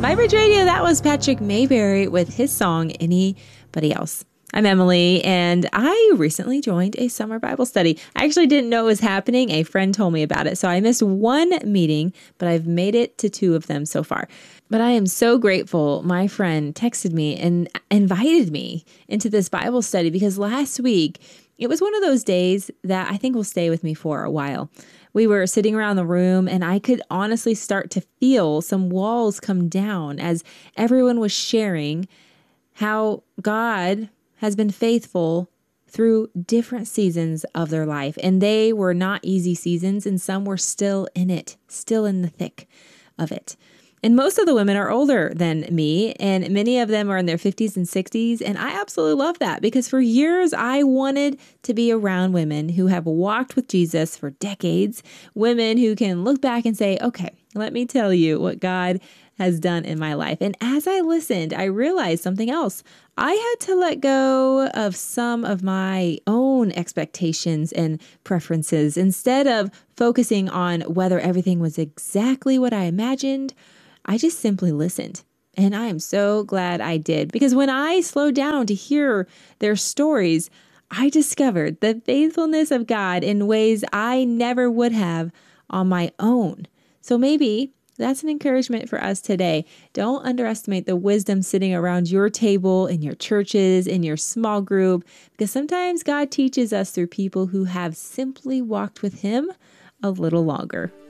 Bridge Radio, that was Patrick Mayberry with his song, Anybody Else. I'm Emily, and I recently joined a summer Bible study. I actually didn't know it was happening. A friend told me about it, so I missed one meeting, but I've made it to 2 of them so far. But I am so grateful my friend texted me and invited me into this Bible study because last week, it was one of those days that I think will stay with me for a while. We were sitting around the room and I could honestly start to feel some walls come down as everyone was sharing how God has been faithful through different seasons of their life. And they were not easy seasons, and some were still in it, still in the thick of it. And most of the women are older than me, and many of them are in their 50s and 60s. And I absolutely love that because for years I wanted to be around women who have walked with Jesus for decades, women who can look back and say, okay, let me tell you what God has done in my life. And as I listened, I realized something else. I had to let go of some of my own expectations and preferences instead of focusing on whether everything was exactly what I imagined. I just simply listened. And I am so glad I did because when I slowed down to hear their stories, I discovered the faithfulness of God in ways I never would have on my own. So maybe that's an encouragement for us today. Don't underestimate the wisdom sitting around your table, in your churches, in your small group, because sometimes God teaches us through people who have simply walked with Him a little longer.